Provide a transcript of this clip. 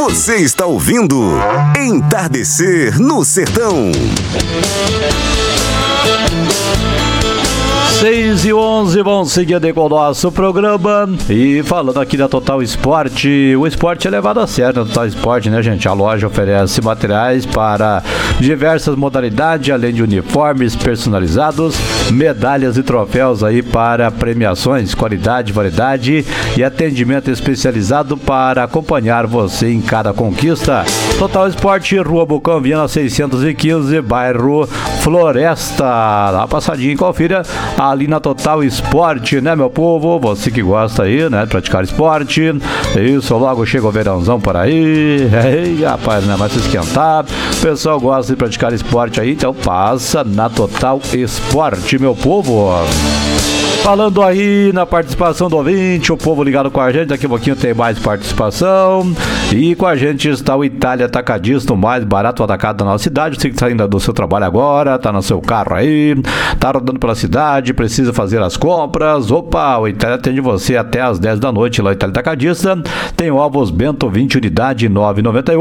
Você está ouvindo Entardecer no Sertão. 6h11, vamos seguindo com o nosso programa. E falando aqui da Total Esporte, o esporte é levado a sério na Total Esporte, né, gente? A loja oferece materiais para diversas modalidades, além de uniformes personalizados, medalhas e troféus aí para premiações, qualidade, variedade e atendimento especializado para acompanhar você em cada conquista. Total Esporte, Rua Bucão Viana 615, bairro Floresta. Dá uma passadinha e confira ali na Total Esporte, né, meu povo? Você que gosta aí, né, de praticar esporte. Isso, logo chega o verãozão por aí. Ei, rapaz, né, vai se esquentar. O pessoal gosta de praticar esporte aí, então passa na Total Esporte, meu povo. Falando aí na participação do ouvinte, o povo ligado com a gente, daqui a pouquinho tem mais participação. E com a gente está o Itália Atacadista, o mais barato atacado da nossa cidade. Você que está indo do seu trabalho agora, tá no seu carro aí, tá rodando pela cidade, precisa fazer as compras. Opa, o Itália atende você até às 10 da noite lá, o Itália Atacadista. Tem ovos Bento 20 unidade 9,98.